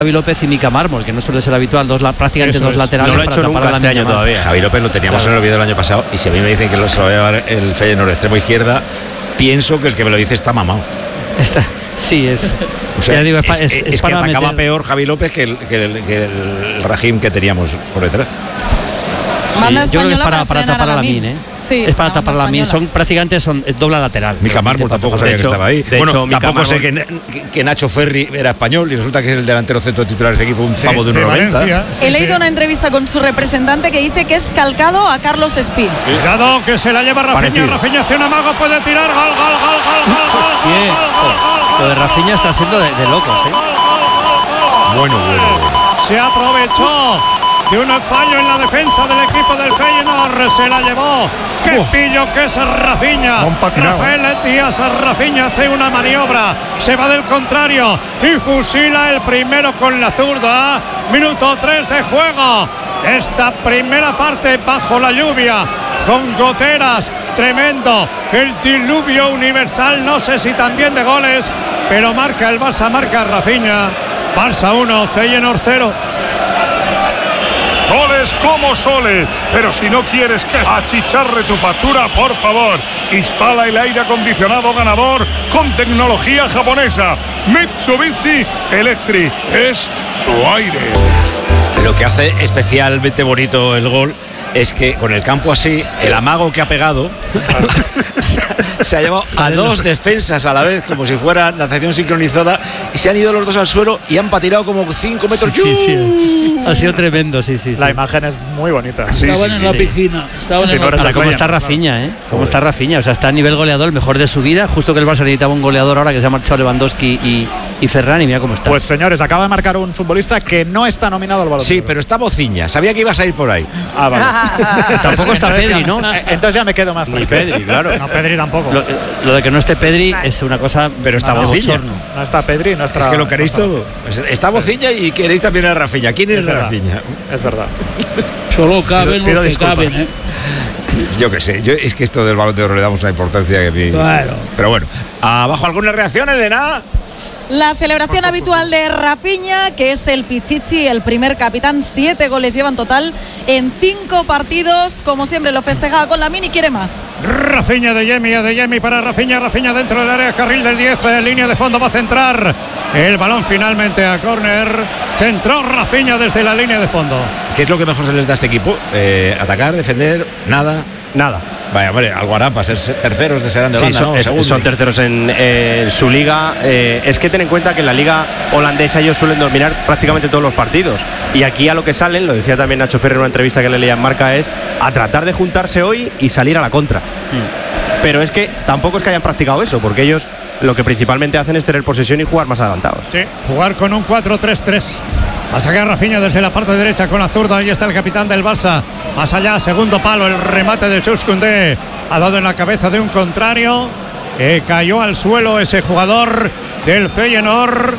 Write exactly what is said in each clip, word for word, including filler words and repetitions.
Javi López y Mica Mármol, que no suele ser habitual, dos prácticamente Eso dos es. laterales. No lo ha hecho nunca este año todavía. Javi López lo teníamos claro. en el olvido del año pasado, y si a mí me dicen que se lo va a llevar el Feyenoord extremo izquierda, pienso que el que me lo dice está mamado. Está, sí, es. O sea, digo, es, es, es, es, es es que atacaba meter... peor Javi López que el, que el, que el Raheem que teníamos por detrás. Sí, yo creo que es para, para tapar a Lamin, ¿eh? Sí, es para tapar a Lamin. Son prácticamente son dobla lateral. Mica Mármol tampoco sabía que estaba ahí. Bueno, hecho, tampoco sé que, que, que Nacho Ferri era español y resulta que es el delantero centro titular de este equipo, un sí, pavo de uno noventa. Sí, He sí. leído una entrevista con su representante que dice que es calcado a Carlos Espín. Cuidado que se la lleva Rafinha. Rafinha hace un amago, puede tirar. Gol, gol, gol, gol, gol. Bien. Lo de Rafinha está siendo de, de locos, ¿eh? Bueno, bueno. Se aprovechó de un fallo en la defensa del equipo del Feyenoord, se la llevó. ¡Qué oh. pillo que es Rafinha! Rafael Díaz Rafinha hace una maniobra, se va del contrario y fusila el primero con la zurda. Minuto tres de juego de esta primera parte bajo la lluvia, con goteras, tremendo, el diluvio universal, no sé si también de goles, pero marca el Barça, marca Rafinha. Barça uno, Feyenoord cero. Goles como Sole, pero si no quieres que achicharre tu factura, por favor, instala el aire acondicionado ganador con tecnología japonesa. Mitsubishi Electric es tu aire. Lo que hace especialmente bonito el gol es que con el campo así, el amago que ha pegado se, se ha llevado a dos defensas a la vez, como si fuera natación sincronizada, y se han ido los dos al suelo y han patinado como cinco metros. Sí, sí, sí. Ha sido tremendo, sí, sí. La sí. imagen es muy bonita. Sí, Estaban sí, en la sí. piscina. Estaban sí, en no la Ahora, ¿cómo está Rafinha, eh? ¿Cómo está Rafinha? O sea, está a nivel goleador, el mejor de su vida. Justo que el Barça necesitaba un goleador ahora, que se ha marchado Lewandowski y, y Ferran, y mira cómo está. Pues señores, acaba de marcar un futbolista que no está nominado al Balón de Oro. Sí, pero está bociña. Sabía que ibas a ir por ahí. Ah, vale. Tampoco está Pedri, ¿no? Entonces ya me quedo más Ni Pedri, claro. No, Pedri tampoco. Lo, lo de que no esté Pedri es una cosa. Pero está no, bociña. No está Pedri, no está. Es que lo queréis todo. Está bociña y queréis también a Rafinha. ¿Quién es, es Rafinha? Es verdad. Solo caben pido, los pido que caben, ¿eh? Yo qué sé, yo, es que esto del Balón de Oro le damos una importancia que a mí. Claro. Pero bueno, ¿abajo alguna reacción, Elena? La celebración habitual de Rafinha, que es el Pichichi, el primer capitán, siete goles lleva en total en cinco partidos. Como siempre lo festejaba con Lamin y quiere más. Rafinha de Yemi, de Yemi para Rafinha, Rafinha dentro del área, carril del diez, en línea de fondo va a centrar. El balón finalmente a córner. Centró Rafinha desde la línea de fondo. ¿Qué es lo que mejor se les da a este equipo? Eh, ¿Atacar, defender? Nada. Nada. Vaya, hombre, algo harán para ser terceros de serán de sí, banda, son, ¿no? es, son terceros en eh, su liga. Eh, es que ten en cuenta que en la liga holandesa ellos suelen dominar prácticamente todos los partidos. Y aquí a lo que salen, lo decía también Nacho Ferrer en una entrevista que le leía en Marca, es a tratar de juntarse hoy y salir a la contra. Mm. Pero es que tampoco es que hayan practicado eso, porque ellos lo que principalmente hacen es tener posesión y jugar más adelantados. Sí, jugar con un cuatro tres tres. Va a sacar Rafinha desde la parte derecha con la zurda. Ahí está el capitán del Barça. Más allá, segundo palo, el remate de Jules Koundé. Ha dado en la cabeza de un contrario. Eh, cayó al suelo ese jugador del Feyenoord.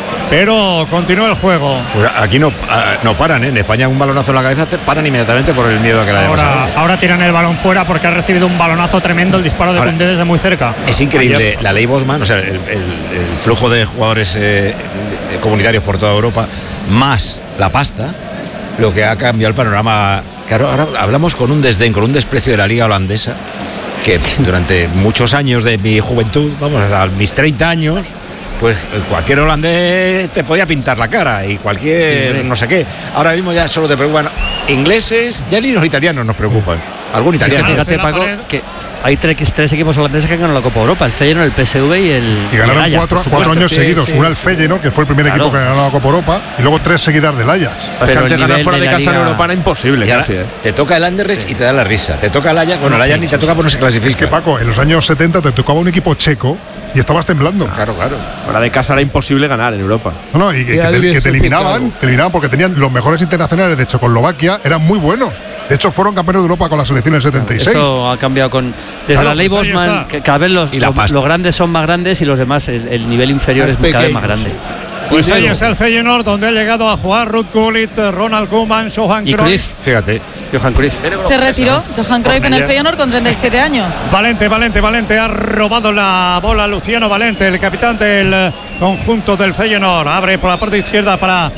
Pero continúa el juego. Pues aquí no, no paran, ¿eh? En España un balonazo en la cabeza te paran inmediatamente por el miedo a que la haya ahora, pasado. ahora tiran el balón fuera porque ha recibido un balonazo tremendo, el disparo de Koundé desde muy cerca. Es increíble. Ayer, la ley Bosman, o sea, el, el, el flujo de jugadores eh, comunitarios por toda Europa, más la pasta, lo que ha cambiado el panorama. Claro, ahora hablamos con un desdén, con un desprecio de la liga holandesa, que durante muchos años de mi juventud, vamos, hasta mis treinta años, pues cualquier holandés te podía pintar la cara y cualquier sí, no sé qué. Ahora mismo ya solo te preocupan ingleses, ya ni los italianos nos preocupan. Algún italiano. Fíjate, Paco, que hay tres, tres equipos holandeses que han ganado la Copa Europa, el Feyenoord, el P S V y el y ganaron el Ajax, cuatro, cuatro años sí, seguidos, sí. Una el Feyenoord, que fue el primer claro. equipo que ganó la Copa Europa, y luego tres seguidas del Ajax. Pero antes ganar fuera de, de casa Liga... en Europa era imposible. Y ahora, casi, ¿eh? Te toca el Anderlecht sí. y te da la risa. Te toca el Ajax, bueno, el Ajax sí, ni te sí, toca, sí. por no se clasifica. Es que Paco, en los años setenta te tocaba un equipo checo y estabas temblando. Claro, claro. Fuera de casa era imposible ganar en Europa. No, no, y, y que, te, que te eliminaban, te eliminaban porque tenían los mejores internacionales de Checoslovaquia, eran muy buenos. De hecho, fueron campeones de Europa con la selección en setenta y seis. Eso ha cambiado con desde claro, la ley pues Bosman, que cada vez los, los, los grandes son más grandes y los demás, el, el nivel inferior es, es cada vez más grande. Pues ahí está el Feyenoord, donde ha llegado a jugar Ruud Gullit, Ronald Koeman, Johan Cruyff. Fíjate. Johan Cruyff. Se retiró Johan Cruyff en el Feyenoord con treinta y siete años. Valente, Valente, Valente ha robado la bola Luciano Valente, el capitán del conjunto del Feyenoord. Abre por la parte izquierda para